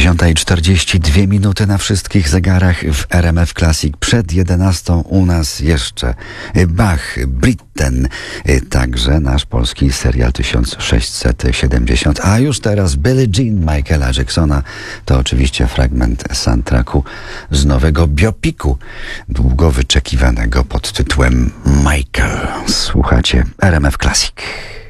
10:42 na wszystkich zegarach w RMF Classic. Przed 11 u nas jeszcze Bach, Britten, także nasz polski serial 1670. A już teraz Billie Jean Michaela Jacksona. To oczywiście fragment soundtracku z nowego biopiku, długo wyczekiwanego pod tytułem Michael. Słuchacie RMF Classic.